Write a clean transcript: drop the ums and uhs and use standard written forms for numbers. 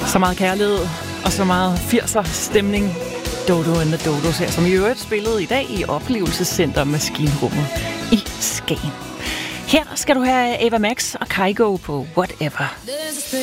Så meget kærlighed og så meget 80'er stemning. Dodo and the Dodos her, som i øvrigt spillede i dag i Oplevelsescenter Maskinrummet i Skagen. Her skal du have Ava Max og Kygo på Whatever.